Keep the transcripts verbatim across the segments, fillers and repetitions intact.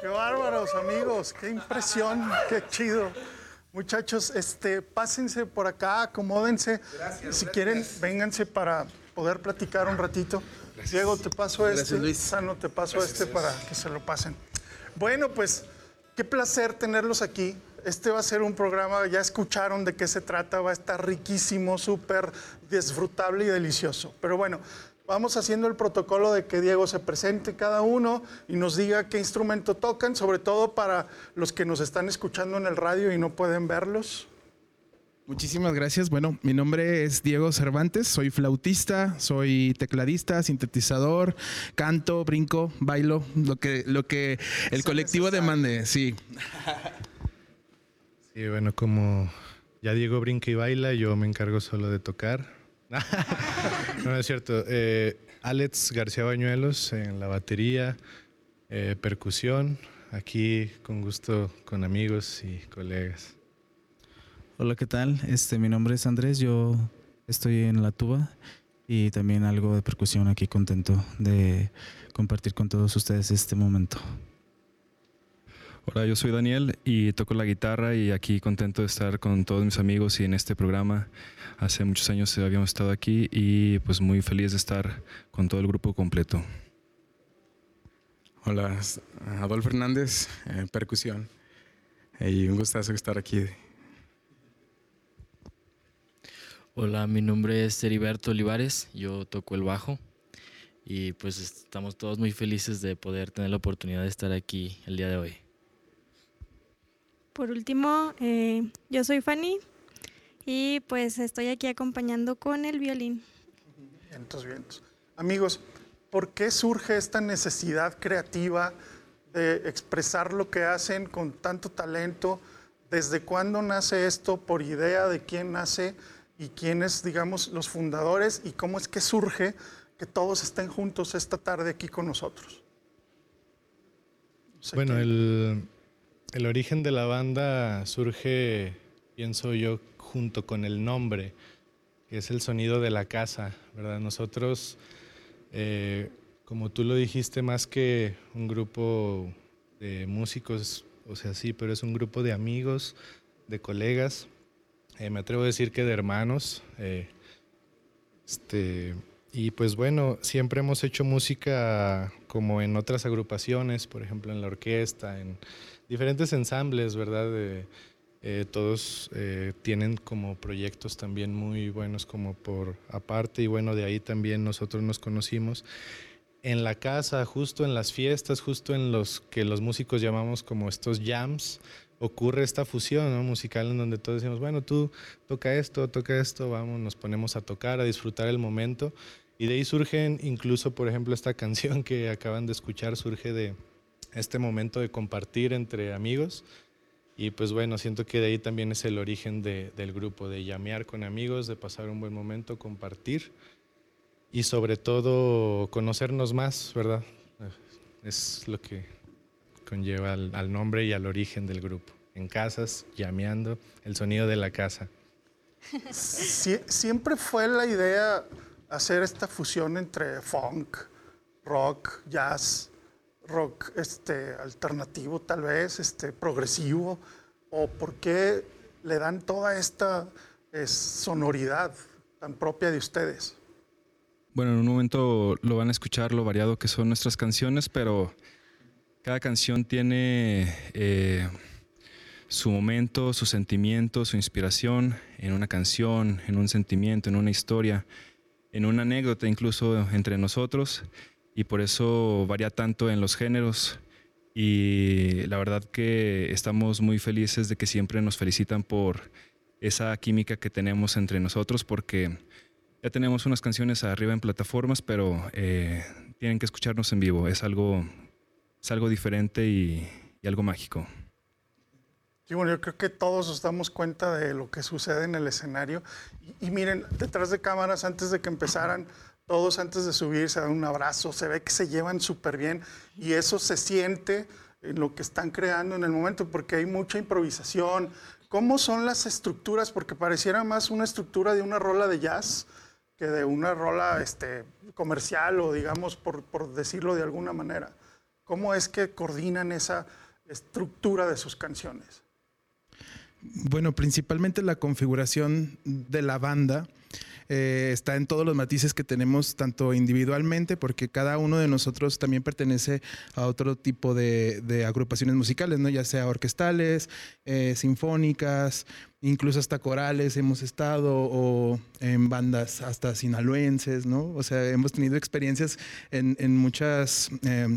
Qué bárbaros, amigos, qué impresión, qué chido. Muchachos, este, pásense por acá, acomódense. Gracias, si gracias. Quieren, vénganse para poder platicar un ratito. Gracias. Diego, te paso gracias, este. Luis. Sano, te paso gracias, este para que se lo pasen. Bueno, pues, qué placer tenerlos aquí. Este va a ser un programa, ya escucharon de qué se trata, va a estar riquísimo, súper disfrutable y delicioso. Pero bueno, vamos haciendo el protocolo de que Diego se presente cada uno y nos diga qué instrumento tocan, sobre todo para los que nos están escuchando en el radio y no pueden verlos. Muchísimas gracias. Bueno, mi nombre es Diego Cervantes, soy flautista, soy tecladista, sintetizador, canto, brinco, bailo, lo que, lo que el colectivo demande, sí. Sí, bueno, como ya Diego brinca y baila, yo me encargo solo de tocar. No, no es cierto. Eh, Alex García Bañuelos en la batería, eh, percusión, aquí con gusto con amigos y colegas. Hola, ¿qué tal? Este, mi nombre es Andrés, yo estoy en la tuba y también algo de percusión aquí, contento de compartir con todos ustedes este momento. Hola, yo soy Daniel y toco la guitarra y aquí contento de estar con todos mis amigos y en este programa. Hace muchos años habíamos estado aquí y pues muy feliz de estar con todo el grupo completo. Hola, Adolfo Hernández, eh, percusión, y un gustazo estar aquí. Hola, mi nombre es Heriberto Olivares, yo toco el bajo y pues estamos todos muy felices de poder tener la oportunidad de estar aquí el día de hoy. Por último, eh, yo soy Fanny y pues estoy aquí acompañando con el violín. Vientos, vientos. Amigos, ¿por qué surge esta necesidad creativa de expresar lo que hacen con tanto talento? ¿Desde cuándo nace esto? ¿Por idea de quién nace? ¿Y quiénes, digamos, los fundadores? ¿Y cómo es que surge que todos estén juntos esta tarde aquí con nosotros? No sé bueno, el, el origen de la banda surge, pienso yo, junto con el nombre, que es el sonido de la casa, ¿verdad? Nosotros, eh, como tú lo dijiste, más que un grupo de músicos, o sea, sí, pero es un grupo de amigos, de colegas. Eh, me atrevo a decir que de hermanos, eh, este, y pues bueno, siempre hemos hecho música como en otras agrupaciones, por ejemplo en la orquesta, en diferentes ensambles, ¿verdad? De, eh, todos eh, tienen como proyectos también muy buenos como por aparte y bueno, de ahí también nosotros nos conocimos. En la casa, justo en las fiestas, justo en los que los músicos llamamos como estos jams, ocurre esta fusión, ¿no? Musical en donde todos decimos, bueno, tú toca esto, toca esto, vamos, nos ponemos a tocar, a disfrutar el momento. Y de ahí surgen incluso, por ejemplo, esta canción que acaban de escuchar, surge de este momento de compartir entre amigos. Y pues bueno, siento que de ahí también es el origen de, del grupo, de llamear con amigos, de pasar un buen momento, compartir y sobre todo conocernos más, ¿verdad? Es lo que conlleva al, al nombre y al origen del grupo. En casas, llameando, el sonido de la casa. Sie siempre fue la idea hacer esta fusión entre funk, rock, jazz, rock este, alternativo tal vez, este, progresivo, o por qué le dan toda esta es, sonoridad tan propia de ustedes. Bueno, en un momento lo van a escuchar lo variado que son nuestras canciones, pero cada canción tiene eh, su momento, su sentimiento, su inspiración en una canción, en un sentimiento, en una historia, en una anécdota incluso entre nosotros, y por eso varía tanto en los géneros. Y la verdad que estamos muy felices de que siempre nos felicitan por esa química que tenemos entre nosotros, porque ya tenemos unas canciones arriba en plataformas, pero eh, tienen que escucharnos en vivo. Es algo, es algo diferente y, y algo mágico. Sí, bueno, yo creo que todos nos damos cuenta de lo que sucede en el escenario. Y, y miren, detrás de cámaras, antes de que empezaran, todos antes de subir se dan un abrazo, se ve que se llevan súper bien y eso se siente en lo que están creando en el momento, porque hay mucha improvisación. ¿Cómo son las estructuras? Porque pareciera más una estructura de una rola de jazz que de una rola este, comercial o digamos, por, por decirlo de alguna manera. ¿Cómo es que coordinan esa estructura de sus canciones? Bueno, principalmente la configuración de la banda eh, está en todos los matices que tenemos, tanto individualmente, porque cada uno de nosotros también pertenece a otro tipo de, de agrupaciones musicales, ¿no? Ya sea orquestales, eh, sinfónicas, incluso hasta corales hemos estado, o en bandas hasta sinaloenses, ¿no? O sea, hemos tenido experiencias en, en muchas... Eh,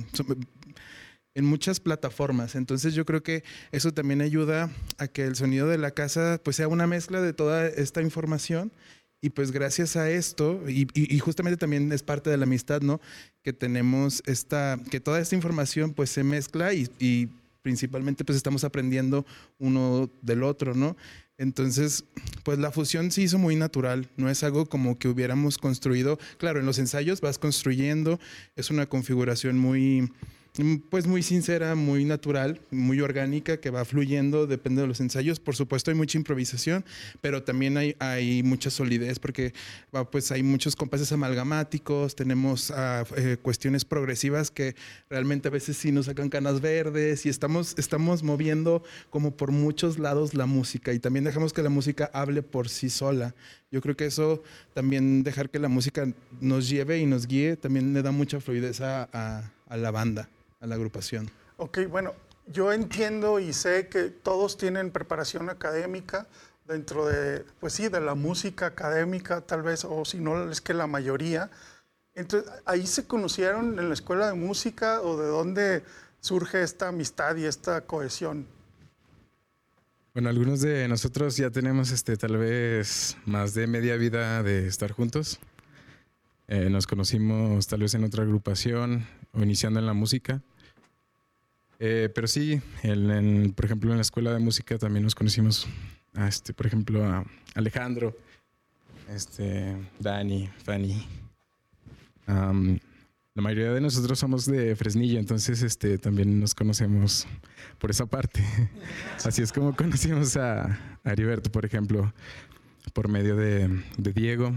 en muchas plataformas. Entonces yo creo que eso también ayuda a que el sonido de la casa pues sea una mezcla de toda esta información, y pues gracias a esto, y, y, y justamente también es parte de la amistad, ¿no? Que tenemos esta, que toda esta información pues se mezcla y, y principalmente pues estamos aprendiendo uno del otro, ¿no? Entonces, pues la fusión se hizo muy natural, no es algo como que hubiéramos construido. Claro, en los ensayos vas construyendo, es una configuración muy... pues muy sincera, muy natural, muy orgánica, que va fluyendo, depende de los ensayos. Por supuesto hay mucha improvisación, pero también hay, hay mucha solidez, porque pues hay muchos compases amalgamáticos, tenemos uh, eh, cuestiones progresivas que realmente a veces sí nos sacan canas verdes, y estamos, estamos moviendo como por muchos lados la música, y también dejamos que la música hable por sí sola. Yo creo que eso también, dejar que la música nos lleve y nos guíe, también le da mucha fluidez a, a, a la banda, a la agrupación. Ok, bueno, yo entiendo y sé que todos tienen preparación académica dentro de, pues sí, de la música académica tal vez, o si no es que la mayoría. Entonces, ¿ahí se conocieron en la escuela de música, o de dónde surge esta amistad y esta cohesión? Bueno, algunos de nosotros ya tenemos este, tal vez más de media vida de estar juntos. Eh, nos conocimos tal vez en otra agrupación o iniciando en la música. Eh, pero sí, en, en, por ejemplo, en la escuela de música también nos conocimos, a este, por ejemplo, a Alejandro, este, Dani, Fanny. Um, la mayoría de nosotros somos de Fresnillo, entonces este, también nos conocemos por esa parte. Así es como conocimos a, a Heriberto, por ejemplo, por medio de, de Diego.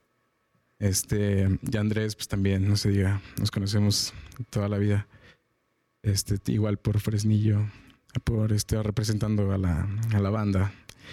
Este, y Andrés, pues también, no se diga, nos conocemos toda la vida. Este, igual por Fresnillo, por estar representando a la, a la banda.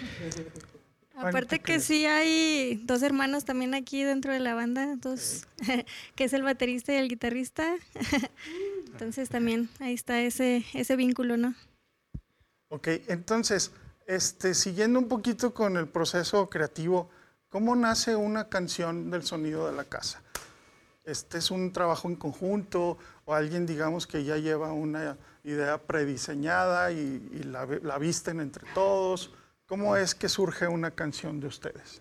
Aparte que sí hay dos hermanos también aquí dentro de la banda, dos, que es el baterista y el guitarrista. Entonces también ahí está ese, ese vínculo, ¿no? Ok, entonces, este, siguiendo un poquito con el proceso creativo, ¿cómo nace una canción del sonido de la casa? Este es un trabajo en conjunto, o alguien, digamos, que ya lleva una idea prediseñada y, y la, la visten entre todos. ¿Cómo es que surge una canción de ustedes?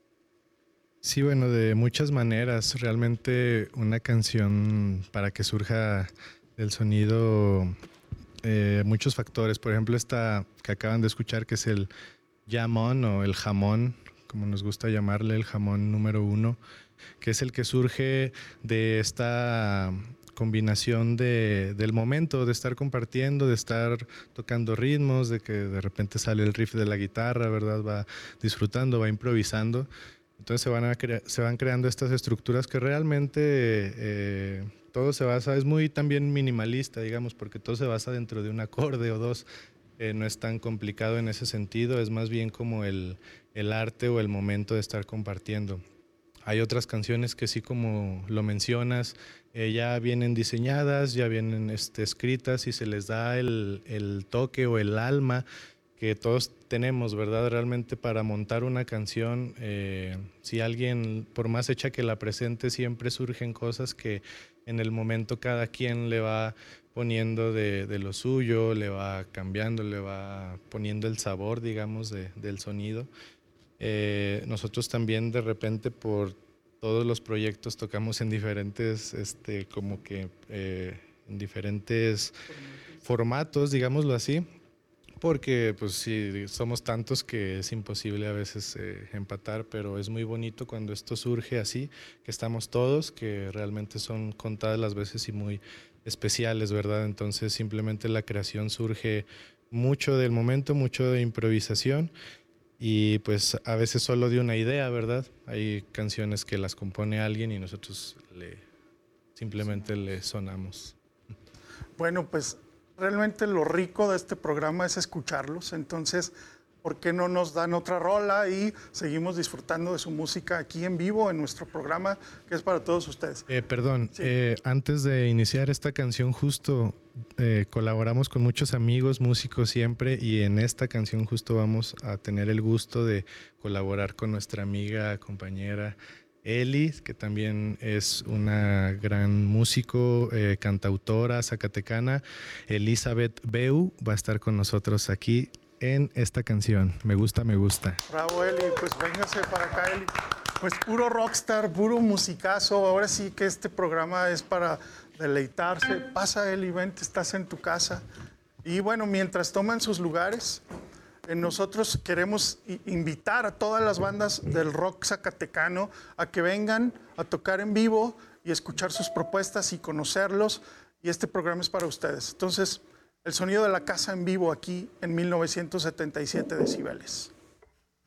Sí, bueno, de muchas maneras. Realmente una canción, para que surja del sonido, eh, muchos factores. Por ejemplo, esta que acaban de escuchar, que es el jamón o el jamón, como nos gusta llamarle, el jamón número uno, que es el que surge de esta combinación de, del momento, de estar compartiendo, de estar tocando ritmos, de que de repente sale el riff de la guitarra, ¿verdad? Va disfrutando, va improvisando. Entonces se van, a crea- se van creando estas estructuras que realmente eh, todo se basa, es muy también minimalista, digamos, porque todo se basa dentro de un acorde o dos. Eh, no es tan complicado en ese sentido, es más bien como el, el arte o el momento de estar compartiendo. Hay otras canciones que sí, como lo mencionas, eh, ya vienen diseñadas, ya vienen este, escritas, y se les da el, el toque o el alma que todos tenemos, ¿verdad? Realmente para montar una canción, eh, si alguien, por más hecha que la presente, siempre surgen cosas que en el momento cada quien le va poniendo de, de lo suyo, le va cambiando, le va poniendo el sabor, digamos, de, del sonido. Eh, nosotros también de repente por todos los proyectos tocamos en diferentes, este, como que eh, en diferentes formatos, digámoslo así, porque pues sí, somos tantos que es imposible a veces eh, empatar, pero es muy bonito cuando esto surge así, que estamos todos, que realmente son contadas las veces y muy especiales, ¿verdad? Entonces simplemente la creación surge mucho del momento, mucho de improvisación. Y pues a veces solo de una idea, ¿verdad? Hay canciones que las compone alguien y nosotros le, simplemente le sonamos. bueno, pues realmente lo rico de este programa es escucharlos, entonces, ¿por qué no nos dan otra rola y seguimos disfrutando de su música aquí en vivo en nuestro programa, que es para todos ustedes? Eh, perdón, Sí. eh, antes de iniciar esta canción justo eh, colaboramos con muchos amigos, músicos siempre, y en esta canción justo vamos a tener el gusto de colaborar con nuestra amiga, compañera Eli, que también es una gran músico, eh, cantautora zacatecana. Elizabeth Beu va a estar con nosotros aquí en esta canción. Me gusta, me gusta. Bravo, Eli, pues véngase para acá, Eli. Pues puro rockstar, puro musicazo. Ahora sí que este programa es para deleitarse. Pasa, Eli, vente, estás en tu casa. Y bueno, mientras toman sus lugares, eh, nosotros queremos i- invitar a todas las bandas del rock zacatecano a que vengan a tocar en vivo y escuchar sus propuestas y conocerlos. Y este programa es para ustedes. Entonces, el sonido de la casa en vivo aquí en mil novecientos setenta y siete decibeles.